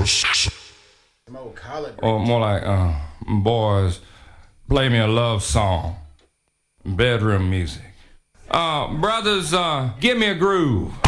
Or more like, boys, play me a love song. Bedroom music. Brothers, give me a groove.